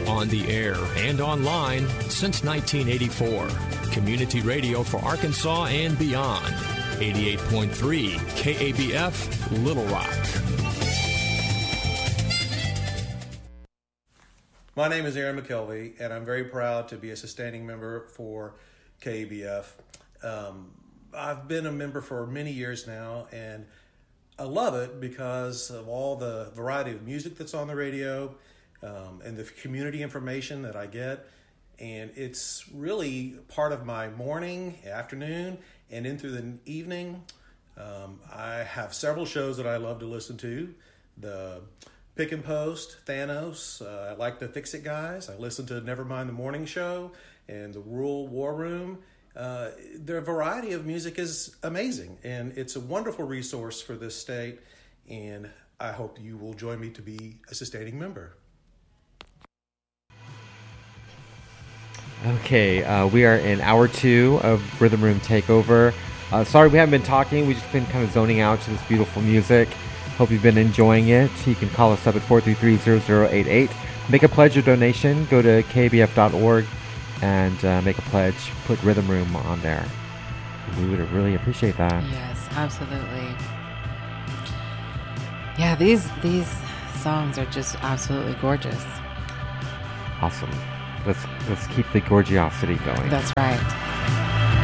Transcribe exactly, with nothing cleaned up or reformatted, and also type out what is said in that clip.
On the air and online since nineteen eighty-four. Community radio for Arkansas and beyond. eighty-eight point three K A B F, Little Rock. My name is Aaron McKelvey, and I'm very proud to be a sustaining member for K A B F. Um, I've been a member for many years now, and I love it because of all the variety of music that's on the radio um, and the community information that I get. And it's really part of my morning, afternoon, and in through the evening. Um, I have several shows that I love to listen to. The Pick and Post, Thanos, uh, I like the Fix It Guys. I listen to Nevermind the Morning Show and the Rural War Room. Uh, their variety of music is amazing, and it's a wonderful resource for this state, and I hope you will join me to be a sustaining member. Okay, uh, we are in hour two of Rhythm Room Takeover. Uh, sorry we haven't been talking. We've just been kind of zoning out to this beautiful music. Hope you've been enjoying it. You can call us up at four three three, zero zero eight eight. Make a pledge or donation. Go to K B F dot org and uh, make a pledge. Put Rhythm Room on there. We would really appreciate that. Yes, absolutely. Yeah, these these songs are just absolutely gorgeous. Awesome. Let's let's keep the gorgiosity going. That's right.